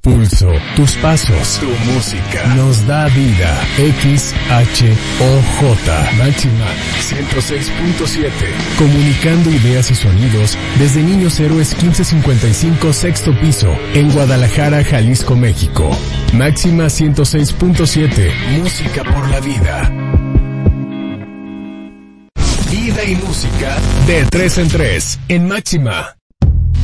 pulso, tus pasos, tu música, nos da vida. XHOJ, Máxima 106.7, comunicando ideas y sonidos desde Niños Héroes 1555, sexto piso, en Guadalajara, Jalisco, México. Máxima 106.7, música por la vida. Vida y música de 3 en 3, en Máxima.